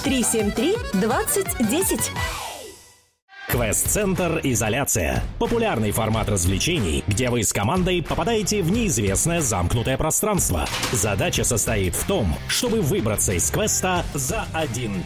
373-2010. Квест-центр «Изоляция». Популярный формат развлечений, где вы с командой попадаете в неизвестное замкнутое пространство. Задача состоит в том, чтобы выбраться из квеста за один